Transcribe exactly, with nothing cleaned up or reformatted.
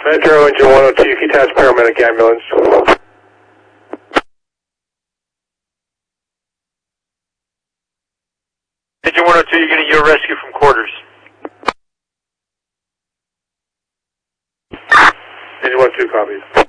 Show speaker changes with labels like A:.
A: Metro, engine one oh two, you can attach paramedic ambulance.
B: Engine one oh two, you're getting your rescue from quarters.
A: Engine one oh two, copies.